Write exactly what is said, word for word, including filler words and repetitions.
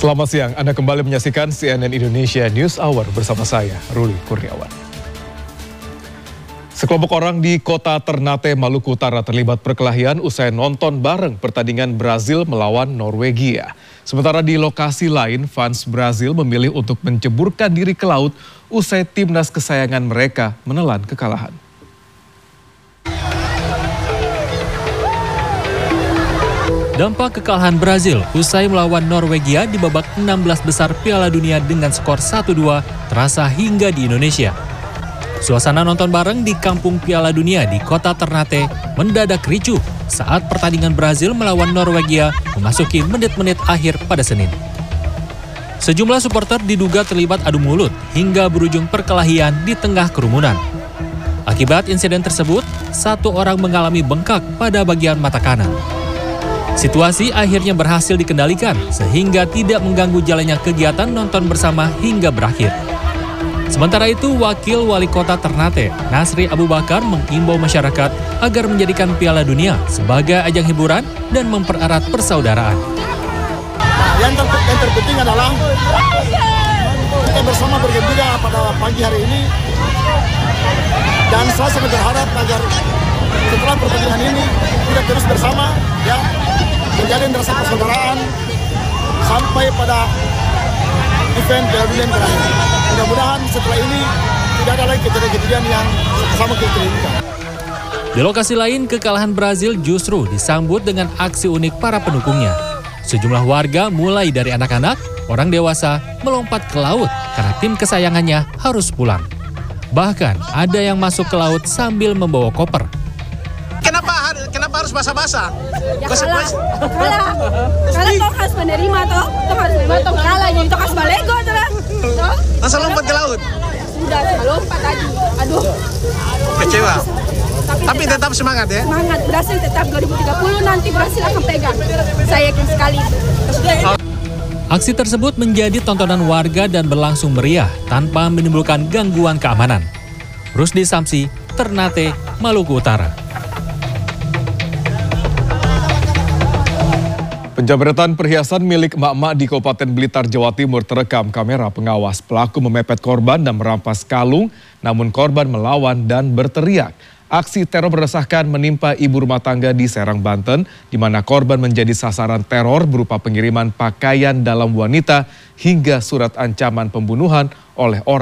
Selamat siang, Anda kembali menyaksikan C N N Indonesia News Hour bersama saya, Ruli Kurniawan. Sekelompok orang di kota Ternate, Maluku Utara terlibat perkelahian usai nonton bareng pertandingan Brazil melawan Norwegia. Sementara di lokasi lain, fans Brazil memilih untuk menceburkan diri ke laut usai timnas kesayangan mereka menelan kekalahan. Dampak kekalahan Brazil usai melawan Norwegia di babak enam belas besar Piala Dunia dengan skor satu dua terasa hingga di Indonesia. Suasana nonton bareng di kampung Piala Dunia di kota Ternate mendadak ricuh saat pertandingan Brazil melawan Norwegia memasuki menit-menit akhir pada Senin. Sejumlah supporter diduga terlibat adu mulut hingga berujung perkelahian di tengah kerumunan. Akibat insiden tersebut, satu orang mengalami bengkak pada bagian mata kanan. Situasi akhirnya berhasil dikendalikan sehingga tidak mengganggu jalannya kegiatan nonton bersama hingga berakhir. Sementara itu, Wakil Wali Kota Ternate, Nasri Abu Bakar, mengimbau masyarakat agar menjadikan Piala Dunia sebagai ajang hiburan dan mempererat persaudaraan. Yang, ter yang terpenting adalah kita bersama bergembira pada pagi hari ini, dan saya sangat berharap agar setelah pertandingan ini kita terus bersama, ya, menjalin rasa persaudaraan sampai pada event Piala Dunia yang terakhir. Mudah-mudahan setelah ini tidak ada lagi kejadian-kejadian yang sama kita inginkan. Di lokasi lain, kekalahan Brazil justru disambut dengan aksi unik para pendukungnya. Sejumlah warga mulai dari anak-anak, orang dewasa melompat ke laut karena tim kesayangannya harus pulang. Bahkan ada yang masuk ke laut sambil membawa koper. Kenapa kenapa harus basah-basah? Ya kalah, kalah, kalah toh harus menerima toh, toh harus menerima toh kalah, jadi toh harus balego toh. Masa lompat ke laut? Sudah, lompat tadi, aduh. Kecewa. Tapi, Tapi tetap, tetap semangat ya? Semangat, Brasil tetap dua ribu tiga puluh nanti Brasil akan pegang. Saya yakin sekali. Aksi tersebut menjadi tontonan warga dan berlangsung meriah tanpa menimbulkan gangguan keamanan. Rusdi Samsi, Ternate, Maluku Utara. Penjamretan perhiasan milik emak-emak di Kabupaten Blitar, Jawa Timur terekam kamera pengawas. Pelaku memepet korban dan merampas kalung, namun korban melawan dan berteriak. Aksi teror meresahkan menimpa ibu rumah tangga di Serang, Banten, di mana korban menjadi sasaran teror berupa pengiriman pakaian dalam wanita hingga surat ancaman pembunuhan oleh orang